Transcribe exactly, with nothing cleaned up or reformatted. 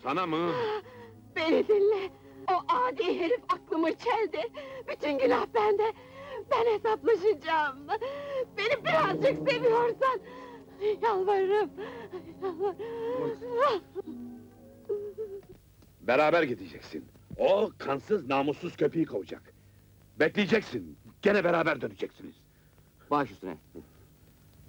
Sana mı? Beni dinle! O adi herif aklımı çeldi! Bütün günah bende! Ben hesaplaşacağım! Beni birazcık seviyorsan! Yalvarırım! Yalvarırım! Beraber gideceksin. O kansız, namussuz köpeği kovacak. Bekleyeceksin. Gene beraber döneceksiniz. Baş üstüne.